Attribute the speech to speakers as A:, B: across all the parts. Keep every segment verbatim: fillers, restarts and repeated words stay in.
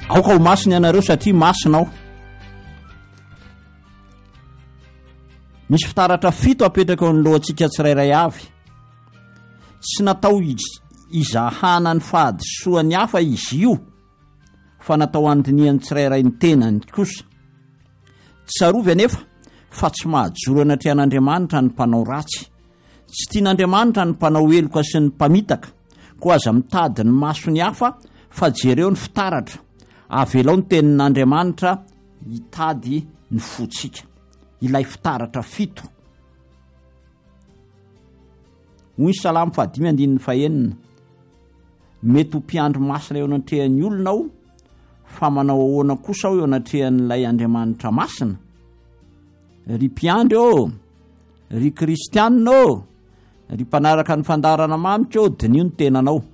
A: aoka ho masina ianareo satria masinao. Misy fitaratra fito apetraka eo alohantsika tsirairay avy. Tsy natao izahana ny fahadisoany hafa izy io, fa natao andiniany tsirairay ny tenany kosa. Tsarovy anefa fa tsy mahajoro anatrian'Andriamanitra ny mpanao ratsy. Tsy tian'Andriamanitra ny mpanao eloka sy ny mpamitaka, koa aza mitady ny masony hafa fa jereo ny fitaratra. Avelao ny tenin'Andriamanitra hitady ny fotsika. Ilay fitaratra fito. Hoy Salamo fahadimy andininy fahenina. Mety ho mpiandro masina eo anatrehan'ny olona aho, fa manao ahoana kosa aho eo anatrehan'ilay Andriamanitra masina. Ry mpiandro ô, ry kristianina ô, ry mpanaraka ny fandarana mamitra ô, dinio ny tenanao.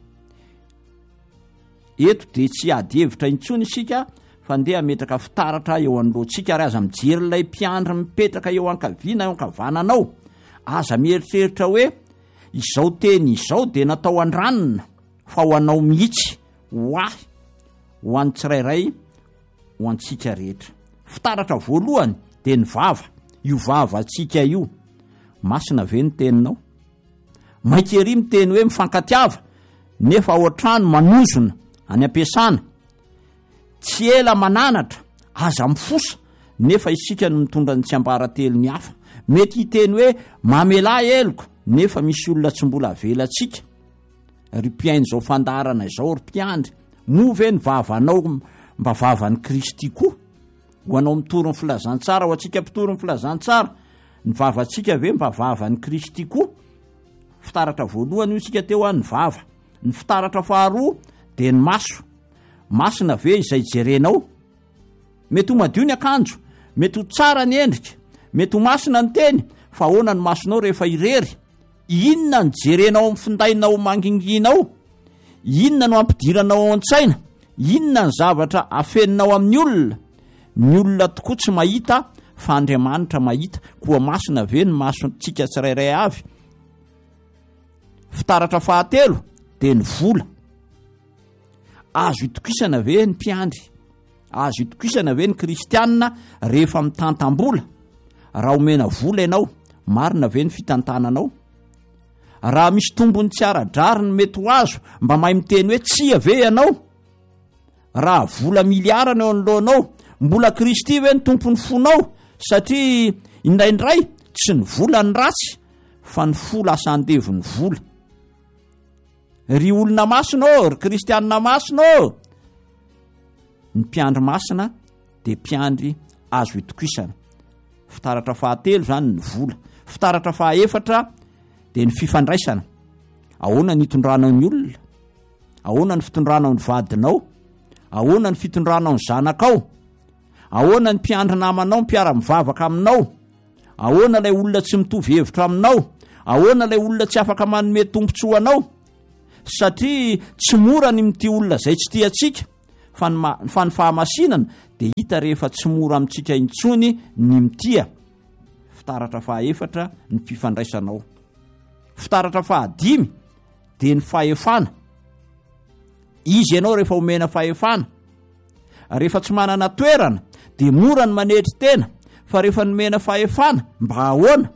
A: Eto dia tsy ady hevitra intsony isika, fa ndeha ametraka fitaratra eo anoloantsika ary aza mijery ilay mpiandro mipetraka eo ankaviana eo ankavananao. Aza mieritreritra hoe izao teny izao dia natao andranina, fa ho anao mihitsy ho ahy, ho an'ny tsirairay, ho antsika rehetra. Fitaratra voalohany dia ny vava, io vava atsika io. Masina ve ny teninao? Maikery miteny hoe mifankatiava, nefa ao an-trano manozona any ampiasana. Tsy ela mananatra, aza mifosa, nefa isika no mitondra ny tsiambaratelony hafa. Mety hiteny hoe mamela eloko, nefa misy olona tsy mbola avelantsika. Ry mpiaino zao fandarana izao ry mpiandry, move ny vavanao mba vavan'ny Kristy koa. Ho anao mitoro ny filazantsara, ho atsika mpitoro ny filazantsara, ny vavantsika ve mba vavan'ny Kristy koa. Fitaratra voalohany io isika teo any vava. Ny fitaratra faharoa dia ny maso. Masina ve izay jerenao? Mety ho madio ny akanjo, mety ho tsara ny endrika, mety ho masina ny teny, fa ahoana ny masonao rehefa irery? Inona ny jerenao amin'ny findainao manginginao? Inona no ampidiranao ao an-tsaina? Inona ny zavatra afeninao amin'ny olona? Ny olona tokoa tsy mahita, fa Andriamanitra mahita. Koa masina ve ny masontsika tsirairay avy? Fitaratra fahatelo dia ny vola. Azo itokisana ve ny mpiandry? Azo itokisana ve ny kristianina rehefa mitantam-bola? Raha omena vola ianao, marina ve ny fitantananao? Raha misy tombony tsy ara-drariny mety ho azo, mba mahay miteny hoe tsia ve ianao? Raha vola miliarana eo anoloanao, mbola Kristy ve ny tompony fonao? Satria indraindray tsy ny vola ny ratsy, fa ny fo lasa andevy ny vola. Ry olona masina ô, ry kristianina masina ô. Ny mpiandry masina dia mpiandry azo itokisana. Fitaratra fahatelo zany ny vola. Fitaratra fahaefatra dia ny fifandraisana. Ahoana ny hitondranao ny olona? Ahoana ny fitondranao ny vadinao? Ahoana ny fitondranao ny zanakao? Ahoana ny mpiandry namanao, mpiara-mivavaka aminao? Ahoana ilay olona tsy mitovy hevitra aminao? Ahoana ilay olona tsy afaka manome tombontsoanao? Satria tsy mora ny mity olona izay tsy tiatsika, fa ny, ma- fa ny fahamasinana dia hita rehefa tsy mora amintsika intsony ny mitia. Fitaratra fahaefatra ny fifandraisanao. Fitaratra fahadimy dia ny fahefana. Izy ianao rehefa omena fahefana, rehefa tsy manana toerana dia mora ny manetry tena, fa rehefa nomena fahefana mba ahoana?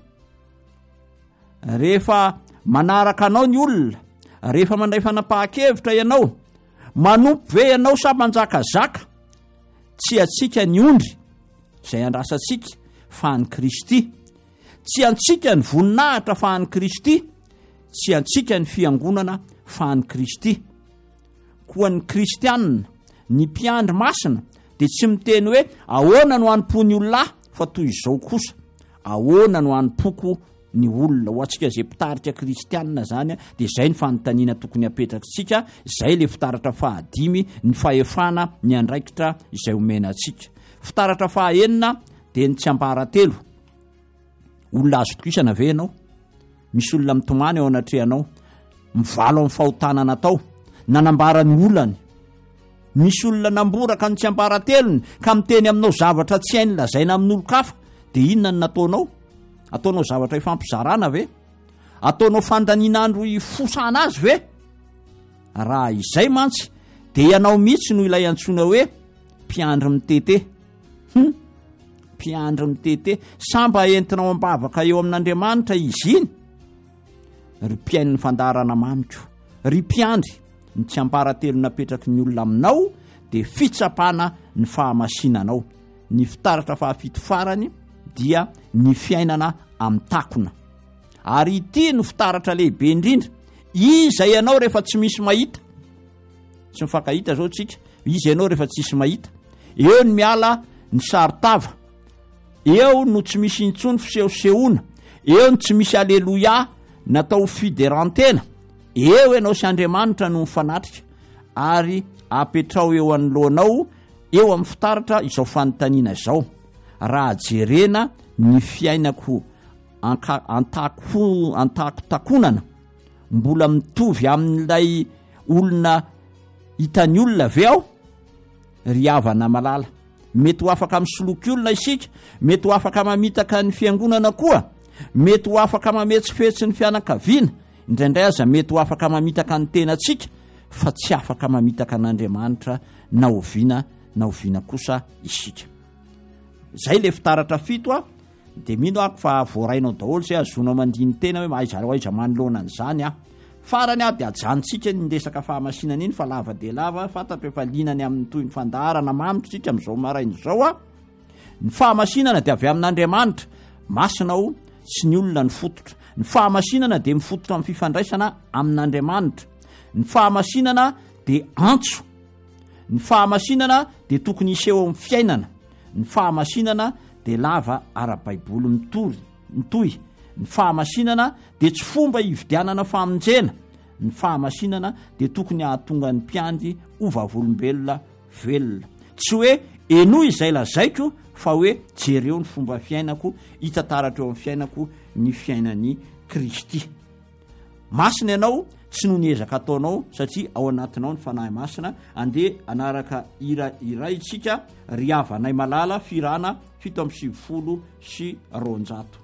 A: Rehefa manaraka anao ny olona, rehefa mandray fanapahan-kevitra ianao, manompo ve ianao sa manjakazaka? Tsy atsika ny ondry izay andrasantsika, fa ny Kristy. Tsy antsika ny voninahitra, fa ny Kristy. Tsy antsika ny fiangonana, fa ny Kristy. Koa ny kristianina, ny mpiandry masina, dia tsy miteny hoe ahoana no hanompo ny olona, fa toy izao kosa, ahoana no hanompoko ny olona. Ho atsika izay mpitarika kristianina zany, dia izay ny fanontaniana tokony apetrakitsika. Izay le fitaratra fahadimy, ny fahefana ny andraikitra izay omena atsika. Fitaratra fahaenina dia ny tsiambaratelo. Olona azo tokisana ve ianao? Misy olona mitomany ao anatrehanao, mivalo amin'ny fahotanana tao, nanambara ny olany. Misy olona namboraka ny tsiambaratelony ka miteny aminao zavatra tsy hainy lazaina amin'olo-kafa, dia inona ny nataonao? Ataonao zavatra ifampizarana ve? Ataonao fandaninandro ifosana azy ve? Raha izay mantsy dia ianao mihitsy no ilay antsoina hoe mpiandry mitete hm mpiandry mitete samba entinao ambavaka eo amin'Andriamanitra izy iny ry mpiain'ny fandarana mamitro ry mpiandry ny tsy amparatelo napetraky ny olona aminao de fitsapana ny fahamasinanao. Ny fitaratra fahafito farany dia ny fiainana amin'ny takona. Ary ity no fitaratra lehibe indrindra izay ianao rehefa tsy misy mahita tsy mifankahita zao tsika izy ianao rehefa tsisy mahita eo ny miala ny saritava eo no tsy misy intsony fisehosehoana eo no tsy misy aleloia natao fiderantena eo ianao sy Andriamanitra no mifanatrika ary apetrao eo anoloanao eo amin'ny fitaratra izao fanontaniana zao. Raha jerena ny fiainako antako antakotakonana mbola mitovy amin'ilay olona hitany olona ve aho ry havana malala mety ho afaka misoloky olona isika mety ho afaka mamitaka ny fiangonana koa mety ho afaka mametsifetsy ny fianakaviana indraindray aza mety ho afaka mamitaka ny tenatsika fa tsy afaka mamitaka an'Andriamanitra na oviana na oviana kosa isika. Zay le fitaratra fito a de mino ako fa voarainao daholo zay azonao mandiny tena hoe aiza aiza manoloana an'izany a farany a de ajanontsika ny resaka fahamasinana iny fa lava de lava fantatro efa linany amin'ny toy ny fandaharana mamitro tsika amin'izao maraina izao a. Ny fahamasinana de avy amin'Andriamanitra masinao sy ny olona ny fototra. Ny fahamasinana de mifototra amin'ny fifandraisana amin'Andriamanitra. Ny fahamasinana de antso. Ny fahamasinana de tokony iseho amin'ny fiainana. Ny fahamasinana de lava ara-baiboly mitory mitoy. Ny fahamasinana de tsy fomba hividianana famonjena. Ny fahamasinana de tokony ahatonga ny mpiandry ovavolombelona velona. Tsy hoe eno izay lazaiko fa hoe jereo ny fomba fiainako hitantaratra eo amin'ny fiainako ny fiainan'ny Kristy. Masina ianao tsy noho ny ezaka ataonao satria ao anatinao ny fanahy masina. Andeha anaraka ira iray tsika ry havanay malala firana fito amby sivifolo sy roanjato.